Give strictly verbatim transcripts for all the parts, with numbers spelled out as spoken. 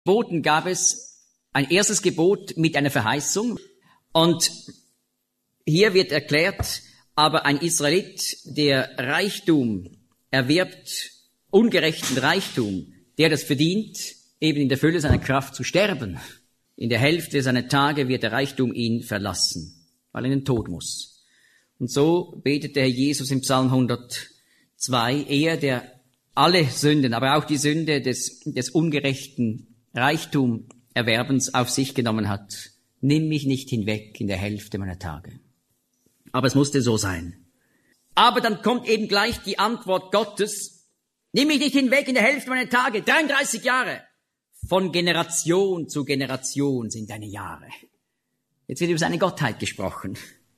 Geboten gab es ein erstes Gebot mit einer Verheißung. Und hier wird erklärt, aber ein Israelit, der Reichtum erwirbt, ungerechten Reichtum, der das verdient, eben in der Fülle seiner Kraft zu sterben. In der Hälfte seiner Tage wird der Reichtum ihn verlassen, weil er in den Tod muss. Und so betet der Herr Jesus im Psalm hundertzwei, er, der alle Sünden, aber auch die Sünde des, des ungerechten Reichtumerwerbens auf sich genommen hat. Nimm mich nicht hinweg in der Hälfte meiner Tage. Aber es musste so sein. Aber dann kommt eben gleich die Antwort Gottes. Nimm mich nicht hinweg in der Hälfte meiner Tage. dreiunddreißig Jahre. Von Generation zu Generation sind deine Jahre. Jetzt wird über seine Gottheit gesprochen.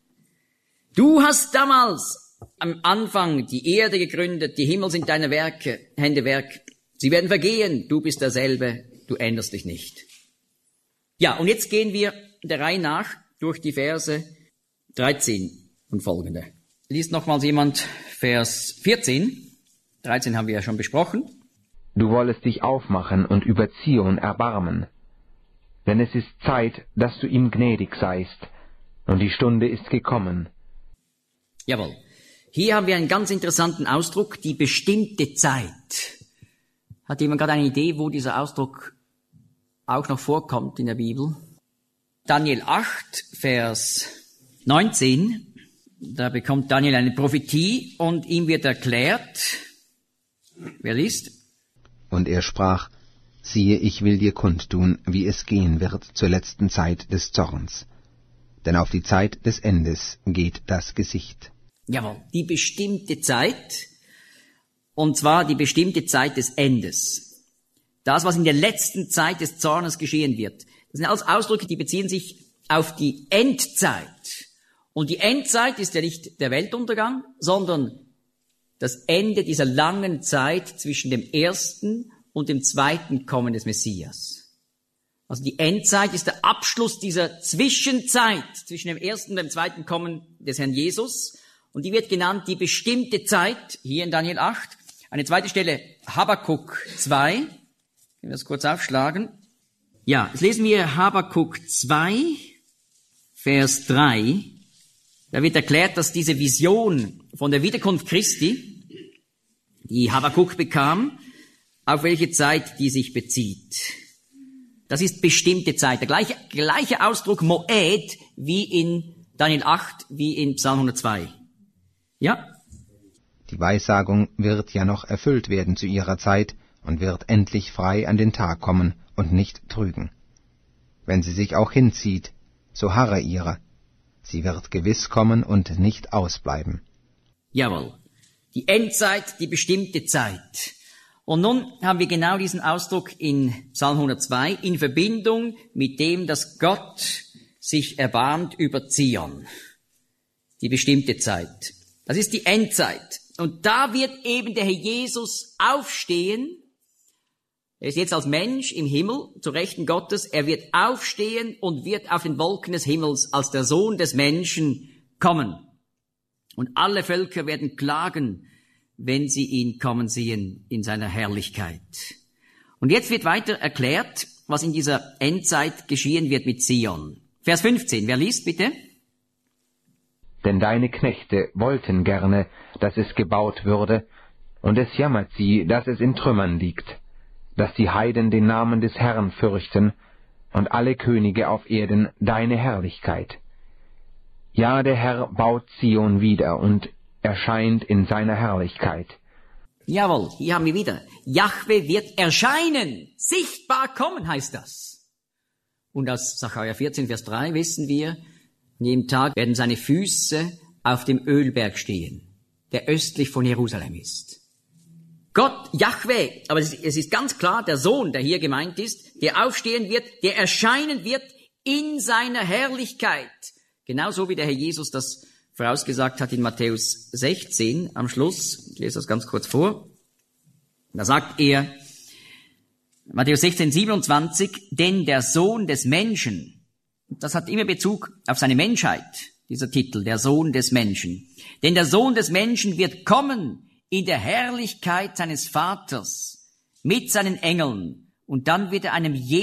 Du hast damals am Anfang die Erde gegründet. Die Himmel sind deine Werke, Händewerk. Sie werden vergehen. Du bist derselbe. Du änderst dich nicht. Ja, und jetzt gehen wir der Reihe nach durch die Verse dreizehn und folgende. Liest nochmals jemand Vers vierzehn. dreizehn haben wir ja schon besprochen. Du wollest dich aufmachen und über Zion erbarmen. Denn es ist Zeit, dass du ihm gnädig seist, und die Stunde ist gekommen. Jawohl. Hier haben wir einen ganz interessanten Ausdruck, die bestimmte Zeit. Hat jemand gerade eine Idee, wo dieser Ausdruck auch noch vorkommt in der Bibel? Daniel acht, Vers neunzehn. Da bekommt Daniel eine Prophetie und ihm wird erklärt, wer liest? Und er sprach, siehe, ich will dir kundtun, wie es gehen wird zur letzten Zeit des Zorns. Denn auf die Zeit des Endes geht das Gesicht. Jawohl, die bestimmte Zeit, und zwar die bestimmte Zeit des Endes. Das, was in der letzten Zeit des Zornes geschehen wird. Das sind alles Ausdrücke, die beziehen sich auf die Endzeit. Und die Endzeit ist ja nicht der Weltuntergang, sondern das Ende dieser langen Zeit zwischen dem ersten und dem zweiten Kommen des Messias. Also die Endzeit ist der Abschluss dieser Zwischenzeit zwischen dem ersten und dem zweiten Kommen des Herrn Jesus. Und die wird genannt die bestimmte Zeit, hier in Daniel acht. Eine zweite Stelle, Habakuk zwei. Können wir das kurz aufschlagen? Ja, jetzt lesen wir Habakuk zwei, Vers drei. Da wird erklärt, dass diese Vision von der Wiederkunft Christi, die Habakuk bekam, auf welche Zeit die sich bezieht. Das ist bestimmte Zeit. Der gleiche, gleiche Ausdruck Moed wie in Daniel acht, wie in Psalm hundertzwei. Ja? Die Weissagung wird ja noch erfüllt werden zu ihrer Zeit und wird endlich frei an den Tag kommen und nicht trügen. Wenn sie sich auch hinzieht, so harre ihrer. Sie wird gewiss kommen und nicht ausbleiben. Jawohl. Die Endzeit, die bestimmte Zeit. Und nun haben wir genau diesen Ausdruck in Psalm hundertzwei in Verbindung mit dem, dass Gott sich erbarmt über Zion. Die bestimmte Zeit. Das ist die Endzeit. Und da wird eben der Herr Jesus aufstehen. Er ist jetzt als Mensch im Himmel, zur Rechten Gottes. Er wird aufstehen und wird auf den Wolken des Himmels als der Sohn des Menschen kommen. Und alle Völker werden klagen, wenn sie ihn kommen sehen in seiner Herrlichkeit. Und jetzt wird weiter erklärt, was in dieser Endzeit geschehen wird mit Zion. Vers fünfzehn, wer liest bitte? Denn deine Knechte wollten gerne, dass es gebaut würde, und es jammert sie, dass es in Trümmern liegt, dass die Heiden den Namen des Herrn fürchten und alle Könige auf Erden deine Herrlichkeit. Ja, der Herr baut Zion wieder und erscheint in seiner Herrlichkeit. Jawohl, hier haben wir wieder. Jahwe wird erscheinen, sichtbar kommen, heißt das. Und aus Sacharja vierzehn, Vers drei wissen wir, an jedem Tag werden seine Füße auf dem Ölberg stehen, der östlich von Jerusalem ist. Gott, Jahwe, aber es ist ganz klar der Sohn, der hier gemeint ist, der aufstehen wird, der erscheinen wird in seiner Herrlichkeit. Genauso wie der Herr Jesus das vorausgesagt hat in Matthäus sechzehn am Schluss. Ich lese das ganz kurz vor. Da sagt er, Matthäus sechzehn, siebenundzwanzig, denn der Sohn des Menschen, das hat immer Bezug auf seine Menschheit, dieser Titel, der Sohn des Menschen. Denn der Sohn des Menschen wird kommen in der Herrlichkeit seines Vaters mit seinen Engeln Und dann wird er einem